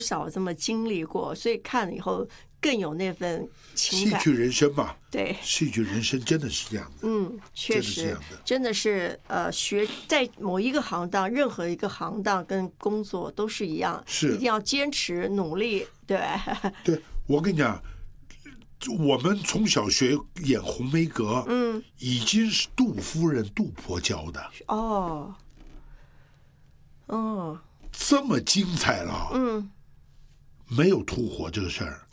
少这么经历过，所以看了以后更有那份情感。 戏剧人生嘛， 对， 戏剧人生真的是这样的。 确实，真的是学在某一个行当，任何一个行当跟工作都是一样， 是一定要坚持努力。对， 对，我跟你讲，我们从小学演红梅阁，已经是杜夫人、杜婆教的。 哦， 这么精彩了，没有吐火这个事儿，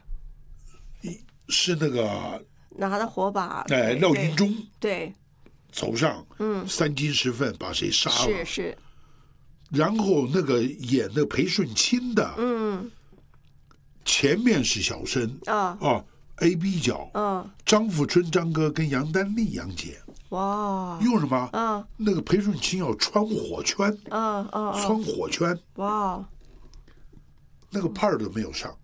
是那个拿着火把， 廖银忠对走上，3斤10分把谁杀了， 是， 然后那个演那个裴顺钦的，前面是小生A B 角，张富春张哥跟杨丹丽杨姐， 哇， 用什么？那个裴顺钦要穿火圈，穿火圈， 哇， 那个派儿都没有上，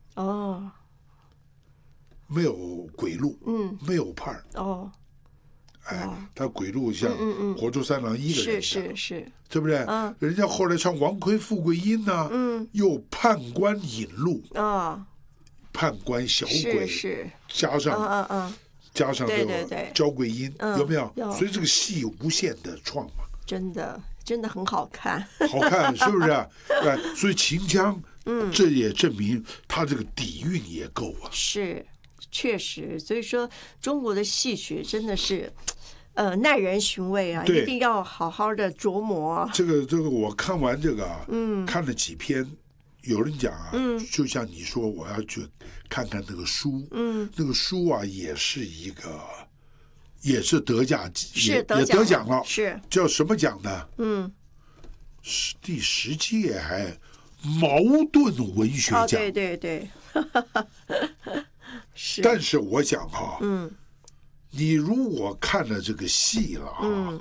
没有鬼路，没有派儿，他鬼路像火烛三郎一个人， 是， 对不对？人家后来唱王奎富贵音呢，又判官引路，判官小鬼是加上这个焦桂英，有没有？所以这个戏无限的创嘛， 真的很好看， 好看是不是？所以秦腔，这也证明他这个底蕴也够啊。 是，确实，所以说中国的戏曲真的是，耐人寻味啊，一定要好好的琢磨。 这个我看完这个，看了几篇。有人讲啊，就像你说，我要去看看那个书，那个书啊，也是得奖，也得奖了， 是叫什么奖呢？是第10届还茅盾文学奖， 对，是。 但是我讲哈，你如果看了这个戏了啊。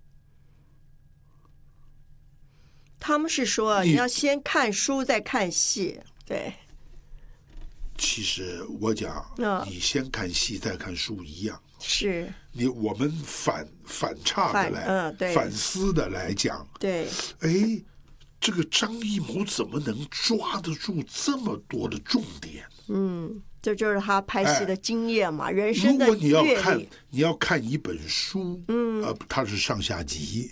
他们是说你要先看书再看戏，对。 其实我讲，你先看戏再看书一样。 是。 我们反差的来，反思的来讲， 对。 哎，这个张艺谋怎么能抓得住这么多的重点？ 这就是他拍戏的经验嘛，人生的阅历。 如果你要看一本书，它是上下集，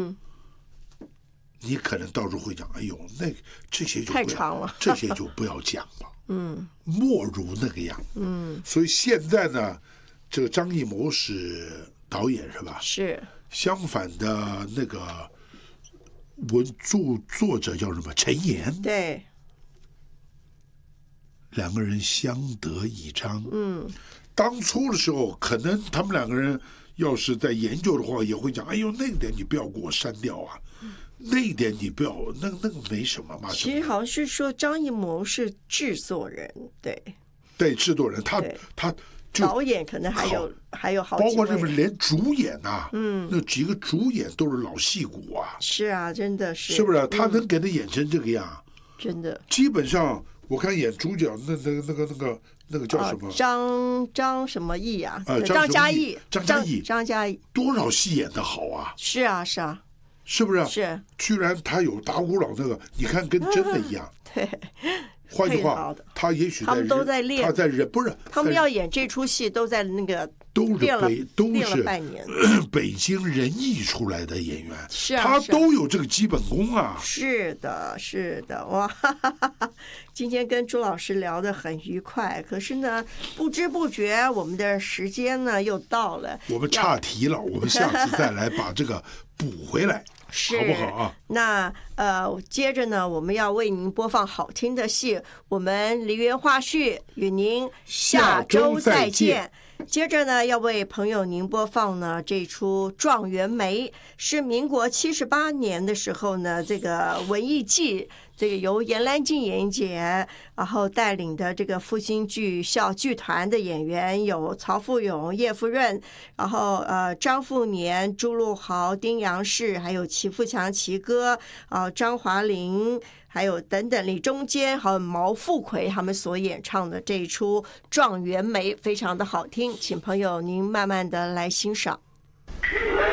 你可能到时候会讲，哎呦，这些就太长了， 这些就不要讲了，莫如那个样，所以现在呢，这个张艺谋是导演是吧？ 是。 相反的那个作者叫什么？陈岩， 对， 两个人相得益彰。当初的时候，可能他们两个人要是在研究的话，也会讲，哎呦，那个点你不要给我删掉啊。那一点你不要，那个没什么嘛。 其实好像是说张艺谋是制作人， 对，制作人他导演可能还有好几位， 包括这边连主演啊，那几个主演都是老戏骨啊。 是啊，真的是， 是不是？他能给他演成这个样， 真的。 基本上我看演主角那个叫什么？ 张什么义啊？ 张嘉译， 张嘉译多少戏演得好啊？ 是啊。 是不是？ 是， 居然他有打鼓佬那个，你看跟真的一样。 对， 换句话，他也许他们都在练， 他在人不是他们要演这出戏，都在那个都是半年。 北京人艺出来的演员， 是啊， 他都有这个基本功啊。 是的，哇！今天跟朱老师聊得很愉快，可是呢，不知不觉我们的时间呢又到了， 我们岔题了，我们下次再来把这个补回来。好不好啊？ 那接着呢，我们要为您播放好听的戏，我们梨园话絮与您下周再见。接着呢，要为朋友您播放呢这出《状元梅》，是民国78年的时候呢，这个文艺季，这个由严兰静演姐然后带领的这个复兴剧校剧团的演员有曹富永、叶福润，然后张富年、朱陆豪、丁阳士，还有齐富强齐哥张华玲，还有等等李中坚还有毛富奎他们所演唱的这一出《状元梅》非常的好听，请朋友您慢慢的来欣赏。